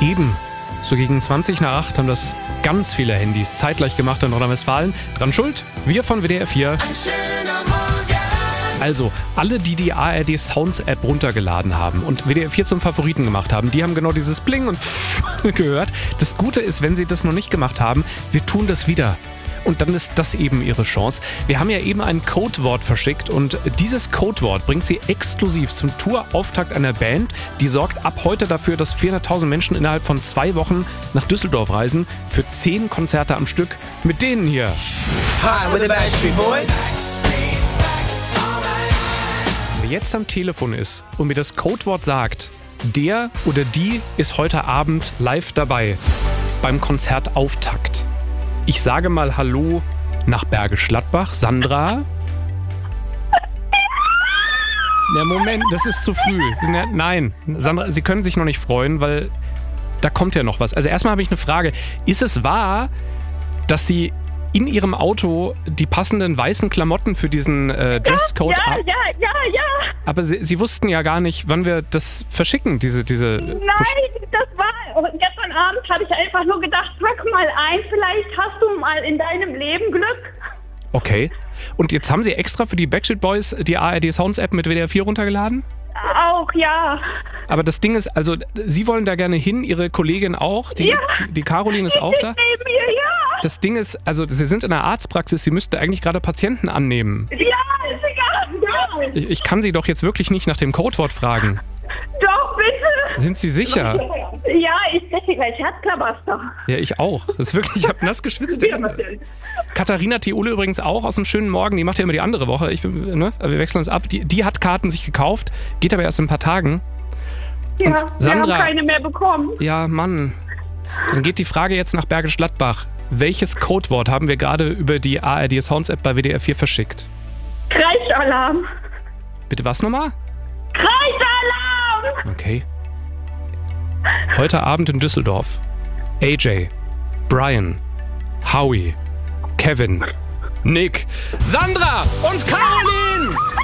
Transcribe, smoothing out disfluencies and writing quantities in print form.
Eben. So gegen 20 nach 8 haben das ganz viele Handys zeitgleich gemacht in Nordrhein-Westfalen. Dran schuld, wir von WDR 4. Ein schöner Morgen. Also, alle, die die ARD Sounds App runtergeladen haben und WDR 4 zum Favoriten gemacht haben, die haben genau dieses Bling und gehört. Das Gute ist, wenn sie das noch nicht gemacht haben, wir tun das wieder. Und dann ist das eben ihre Chance. Wir haben ja eben ein Codewort verschickt und dieses Codewort bringt sie exklusiv zum Tourauftakt einer Band. Die sorgt ab heute dafür, dass 400.000 Menschen innerhalb von 2 Wochen nach Düsseldorf reisen für 10 Konzerte am Stück mit denen hier. Hi, we're the Backstreet Boys. Wer jetzt am Telefon ist und mir das Codewort sagt, der oder die ist heute Abend live dabei beim Konzertauftakt. Ich sage mal Hallo nach Bergisch Gladbach. Sandra? Na Moment, das ist zu früh. Nein, Sandra, Sie können sich noch nicht freuen, weil da kommt ja noch was. Also erstmal habe ich eine Frage. Ist es wahr, dass Sie in Ihrem Auto die passenden weißen Klamotten für diesen Dresscode haben? Ja. Aber Sie wussten ja gar nicht, wann wir das verschicken, diese... Nein, das war... Gestern Abend hatte ich einfach nur gedacht, frag mal ein, vielleicht hast du mal in deinem Leben Glück. Okay. Und jetzt haben Sie extra für die Backstreet Boys die ARD Sounds App mit WDR 4 runtergeladen? Auch, ja. Aber das Ding ist, also Sie wollen da gerne hin, Ihre Kollegin auch, die Caroline ist auch da. Neben mir, ja. Das Ding ist, also Sie sind in der Arztpraxis, Sie müssten eigentlich gerade Patienten annehmen. Ja, ist egal. Ich kann Sie doch jetzt wirklich nicht nach dem Codewort fragen. Doch, bitte. Sind Sie sicher? Ja, ich kriege gleich Herzklabaster. Ja, ich auch. Das ist wirklich, ich habe nass geschwitzt. Katharina Theole übrigens auch aus dem schönen Morgen, die macht ja immer die andere Woche. Wir wechseln uns ab. Die hat Karten sich gekauft, geht aber erst in ein paar Tagen. Ja, und Sandra, wir haben keine mehr bekommen. Ja, Mann. Dann geht die Frage jetzt nach Bergisch Gladbach. Welches Codewort haben wir gerade über die ARD Sounds App bei WDR 4 verschickt? Kreischalarm. Bitte was nochmal? Kreischalarm. Okay. Heute Abend in Düsseldorf. AJ, Brian, Howie, Kevin, Nick, Sandra und Caroline!